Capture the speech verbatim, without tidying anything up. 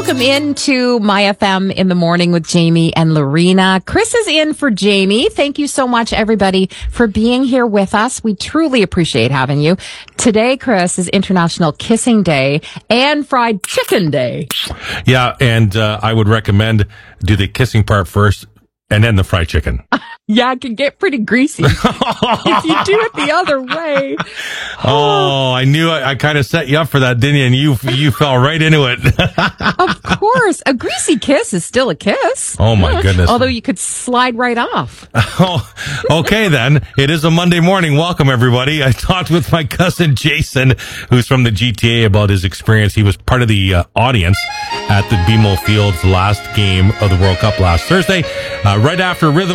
Welcome into My F M in the morning with Jamie and Lorena. Chris is in for Jamie. Thank you so much, everybody, for being here with us. We truly appreciate having you. Today, Chris, is International Kissing Day and Fried Chicken Day. Yeah, and uh, I would recommend do the kissing part first and then the fried chicken. Yeah, it can get pretty greasy if you do it the other way. Oh, I knew I, I kind of set you up for that, didn't you? And you you fell right into it. Of course. A greasy kiss is still a kiss. Oh, my goodness. Although you could slide right off. Oh, okay, then. It is a Monday morning. Welcome, everybody. I talked with my cousin Jason, who's from the G T A, about his experience. He was part of the uh, audience at the B M O Field's last game of the World Cup last Thursday. Uh, right after Rhythm